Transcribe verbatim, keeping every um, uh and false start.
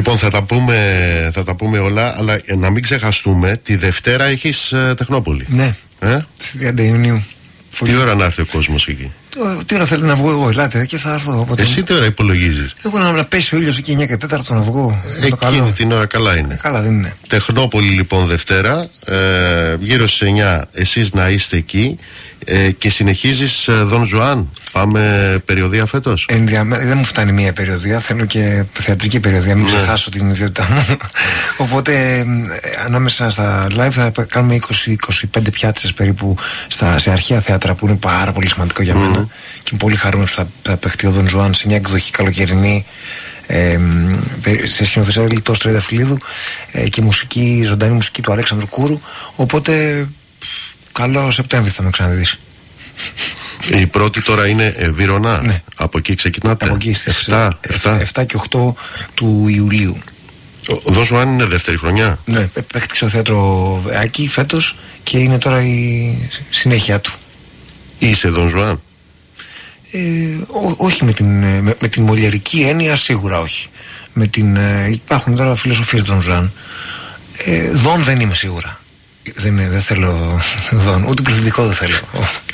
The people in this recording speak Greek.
Λοιπόν, θα τα πούμε, θα τα πούμε όλα, αλλά να μην ξεχαστούμε, τη Δευτέρα έχεις uh, Τεχνόπολη. Ναι, ε? στις τριάντα Ιουνίου. Τι ώρα να έρθει ο κόσμος εκεί? Το, τι ώρα θέλετε να βγω εγώ, ελάτε και θα έρθω. Οπότε... Εσύ τι ώρα υπολογίζεις? Εγώ να, να πέσει ο ήλιος εκεί εννιά και τέσσερα να βγω. Εκείνη την ώρα καλά είναι. Ε, καλά δεν είναι. Τεχνόπολη λοιπόν Δευτέρα, ε, γύρω στις εννιά εσείς να είστε εκεί ε, και συνεχίζεις ε, Δον Ζουάν. Πάμε περιοδεία φέτος? Ενδια... Δεν μου φτάνει μία περιοδεία, θέλω και θεατρική περιοδεία, μην ναι. ξεχάσω την ιδιότητά μου. Οπότε ε, ανάμεσα στα live θα κάνουμε είκοσι με είκοσι πέντε πιάτσες περίπου στα, σε αρχαία θέατρα που είναι πάρα πολύ σημαντικό για μένα. Mm. Και είμαι πολύ χαρούμενος που θα, θα παιχτεί ο Δον Ζουάν σε μια εκδοχή καλοκαιρινή. Ε, σε σκηνοθεσία Λιτός Τριανταφυλλίδου ε, και μουσική, ζωντανή μουσική του Αλέξανδρου Κούρου. Οπότε καλό Σεπτέμβρη θα με ξαναδείς. Η πρώτη τώρα είναι ε, Βύρωνα. Ναι. Από εκεί ξεκινάτε? Από εκεί στις εφτά και οκτώ του Ιουλίου. Ο Δον Ζουάν είναι δεύτερη χρονιά. Ναι, παίχτηκε στο θέατρο Άκη φέτος και είναι τώρα η συνέχεια του. Είσαι Δον Ζουάν? Ε, ό, όχι με την, με, με την μολιερική έννοια, σίγουρα όχι. Με την, ε, υπάρχουν τώρα φιλοσοφίες Δον Ζουάν. Ε, Δον δεν είμαι σίγουρα. Δεν, δεν θέλω Δον, ούτε πληθυντικό δεν θέλω.